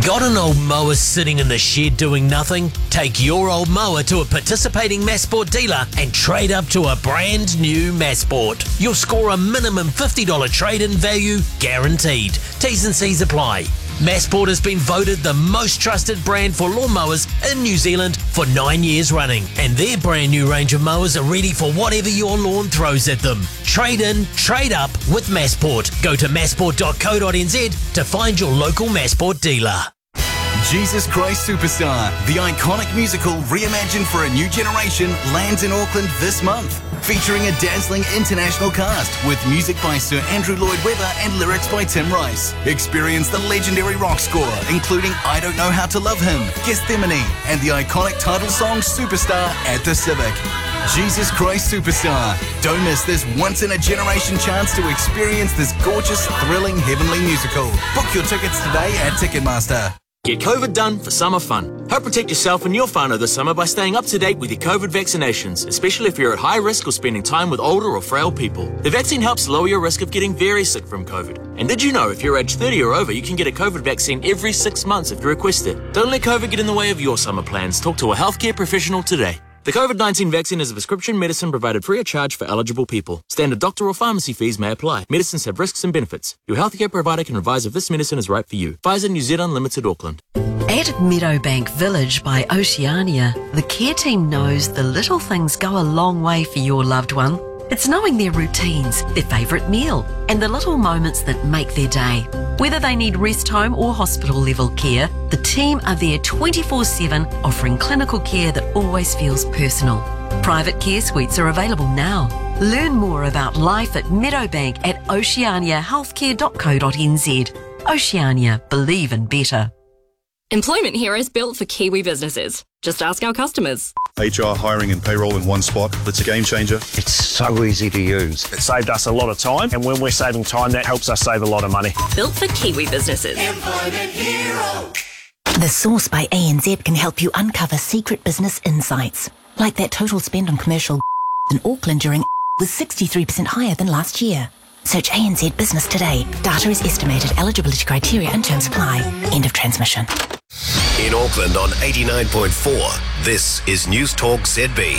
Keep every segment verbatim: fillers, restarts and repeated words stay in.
Got an old mower sitting in the shed doing nothing? Take your old mower to a participating Massport dealer and trade up to a brand new Massport. You'll score a minimum fifty dollars trade-in value guaranteed. T's and C's apply. Massport has been voted the most trusted brand for lawnmowers in New Zealand for nine years running, and their brand new range of mowers are ready for whatever your lawn throws at them. Trade in, trade up with Massport. Go to massport dot co dot n z to find your local Massport dealer. Jesus Christ Superstar, the iconic musical reimagined for a new generation, lands in Auckland this month. Featuring a dazzling international cast with music by Sir Andrew Lloyd Webber and lyrics by Tim Rice. Experience the legendary rock score, including I Don't Know How to Love Him, Gethsemane, and the iconic title song Superstar at the Civic. Jesus Christ Superstar. Don't miss this once-in-a-generation chance to experience this gorgeous, thrilling, heavenly musical. Book your tickets today at Ticketmaster. Get COVID done for summer fun. Help protect yourself and your whānau this summer by staying up to date with your COVID vaccinations, especially if you're at high risk or spending time with older or frail people. The vaccine helps lower your risk of getting very sick from COVID. And did you know if you're age thirty or over, you can get a COVID vaccine every six months if you request it? Don't let COVID get in the way of your summer plans. Talk to a healthcare professional today. The COVID nineteen vaccine is a prescription medicine provided free of charge for eligible people. Standard doctor or pharmacy fees may apply. Medicines have risks and benefits. Your healthcare provider can advise if this medicine is right for you. Pfizer New Zealand Limited, Auckland. At Meadowbank Village by Oceania, the care team knows the little things go a long way for your loved one. It's knowing their routines, their favourite meal, and the little moments that make their day. Whether they need rest home or hospital level care, the team are there twenty-four seven, offering clinical care that always feels personal. Private care suites are available now. Learn more about life at Meadowbank at oceania healthcare dot co dot n z. Oceania, believe in better. Employment here is built for Kiwi businesses. Just ask our customers. H R, hiring and payroll in one spot. It's a game changer. It's so easy to use. It saved us a lot of time, and when we're saving time, that helps us save a lot of money. Built for Kiwi businesses. Employment Hero. The Source by A N Z can help you uncover secret business insights, like that total spend on commercial in Auckland during was sixty-three percent higher than last year. Search A N Z Business today. Data is estimated. Eligibility criteria and terms apply. End of transmission. In Auckland on eighty-nine point four, this is News Talk Z B.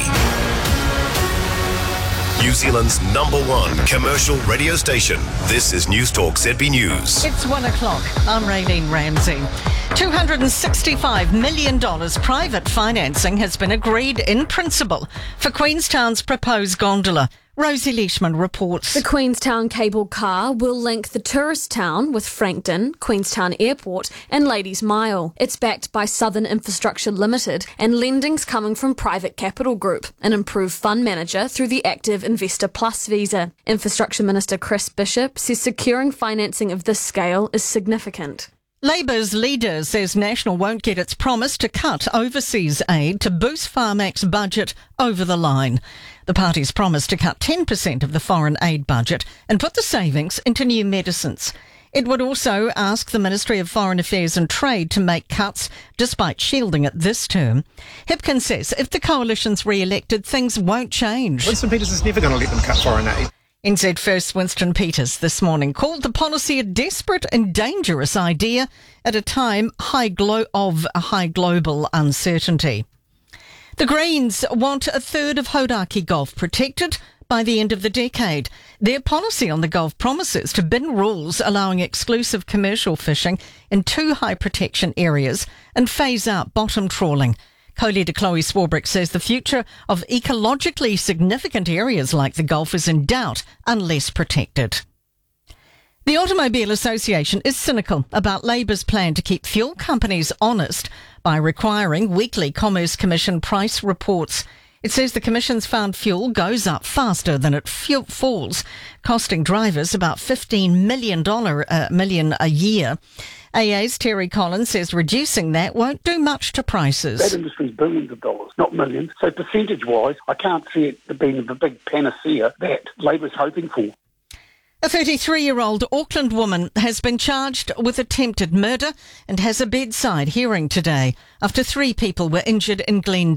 New Zealand's number one commercial radio station. This is News Talk Z B News. It's one o'clock. I'm Raylene Ramsey. two hundred sixty-five million dollars private financing has been agreed in principle for Queenstown's proposed gondola. Rosie Leishman reports. The Queenstown cable car will link the tourist town with Frankton, Queenstown Airport and Ladies Mile. It's backed by Southern Infrastructure Limited and lending's coming from Private Capital Group, an improved fund manager through the Active Investor Plus visa. Infrastructure Minister Chris Bishop says securing financing of this scale is significant. Labour's leader says National won't get its promise to cut overseas aid to boost Pharmac's budget over the line. The party's promised to cut ten percent of the foreign aid budget and put the savings into new medicines. It would also ask the Ministry of Foreign Affairs and Trade to make cuts, despite shielding it this term. Hipkin says if the coalition's re-elected, things won't change. Winston Peters is never going to let them cut foreign aid. N Z First Winston Peters this morning called the policy a desperate and dangerous idea at a time high glo- of a high global uncertainty. The Greens want a third of Hauraki Gulf protected by the end of the decade. Their policy on the Gulf promises to bin rules allowing exclusive commercial fishing in two high protection areas and phase out bottom trawling. Co-leader Chloe Swarbrick says the future of ecologically significant areas like the Gulf is in doubt unless protected. The Automobile Association is cynical about Labour's plan to keep fuel companies honest by requiring weekly Commerce Commission price reports. It says the Commission's found fuel goes up faster than it f- falls, costing drivers about fifteen million dollars uh, million a year. A A's Terry Collins says reducing that won't do much to prices. That industry's billions of dollars, not millions. So percentage-wise, I can't see it being the big panacea that Labour's hoping for. A thirty-three-year-old Auckland woman has been charged with attempted murder and has a bedside hearing today after three people were injured in Glen